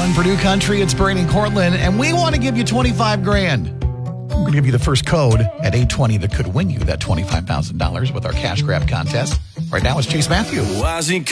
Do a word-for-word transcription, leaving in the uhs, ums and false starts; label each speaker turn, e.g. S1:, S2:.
S1: one Purdue Country. It's Brain and Cortland, and we want to give you twenty-five grand. We're going to give you the first code at eight twenty that could win you that twenty-five thousand dollars with our cash grab contest. Right now, it's Chase Matthew.
S2: Why's he